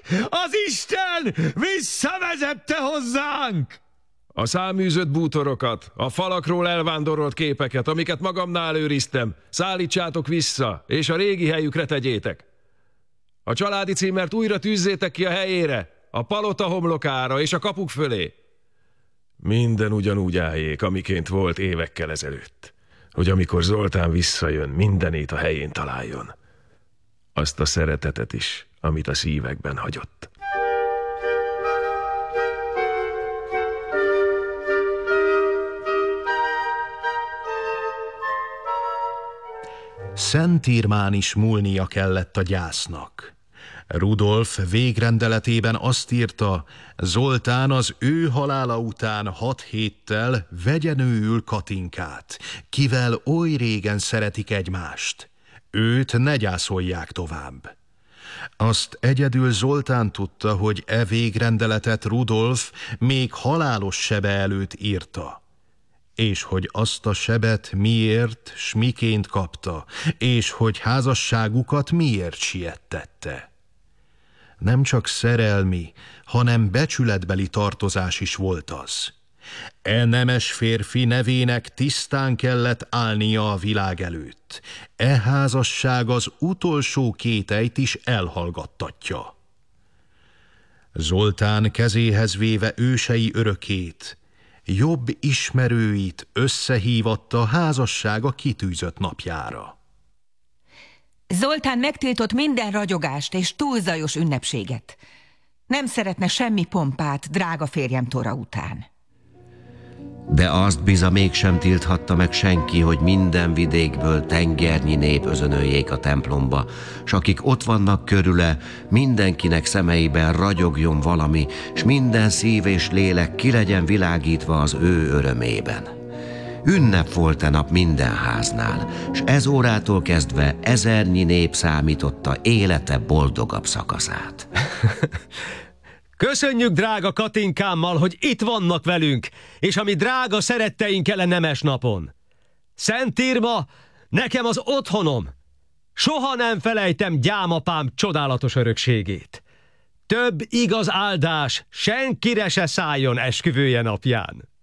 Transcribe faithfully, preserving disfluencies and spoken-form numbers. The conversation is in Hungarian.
Az Isten visszavezette hozzánk! A száműzött bútorokat, a falakról elvándorolt képeket, amiket magamnál őriztem, szállítsátok vissza, és a régi helyükre tegyétek. A családi címert újra tűzzétek ki a helyére, a palota homlokára és a kapuk fölé. Minden ugyanúgy álljék, amiként volt évekkel ezelőtt, hogy amikor Zoltán visszajön, mindenét a helyén találjon. Azt a szeretetet is, amit a szívekben hagyott. Szent Irmán is múlnia kellett a gyásznak. Rudolf végrendeletében azt írta, Zoltán az ő halála után hat héttel vegye nőül Katinkát, kivel oly régen szeretik egymást. Őt ne gyászolják tovább. Azt egyedül Zoltán tudta, hogy e végrendeletet Rudolf még halálos sebe előtt írta, és hogy azt a sebet miért, s miként kapta, és hogy házasságukat miért siettette. Nem csak szerelmi, hanem becsületbeli tartozás is volt az. E nemes férfi nevének tisztán kellett állnia a világ előtt. E házasság az utolsó kételyt is elhallgattatja. Zoltán kezéhez véve ősei örökét, jobb ismerőit összehívatta házassága kitűzött napjára. Zoltán megtiltott minden ragyogást és túlzajos ünnepséget. Nem szeretne semmi pompát drága férjem tora után. De azt biza mégsem tilthatta meg senki, hogy minden vidékből tengernyi nép özönöljék a templomba, s akik ott vannak körüle, mindenkinek szemeiben ragyogjon valami, s minden szív és lélek ki legyen világítva az ő örömében. Ünnep volt e nap minden háznál, s ez órától kezdve ezernyi nép számította élete boldogabb szakaszát. Köszönjük drága Katinkámmal, hogy itt vannak velünk, és a mi drága szeretteink ele nemes napon. Szent Irma, nekem az otthonom. Soha nem felejtem gyámapám csodálatos örökségét. Több igaz áldás senkire se szálljon esküvője napján.